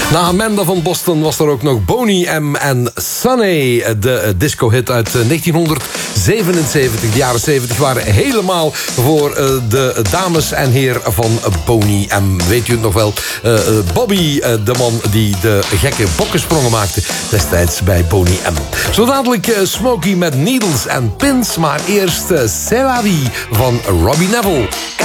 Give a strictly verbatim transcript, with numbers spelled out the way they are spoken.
Na Amanda van Boston was er ook nog Boney M. en Sunny. De disco-hit uit negentienhonderdzevenenzeventig. De jaren zeventig waren helemaal voor de dames en heren van Boney M. Weet u het nog wel? Bobby, de man die de gekke bokkensprongen maakte destijds bij Boney M. Zo dadelijk Smokey met Needles and Pins. Maar eerst C'est la vie van Robbie Nevil.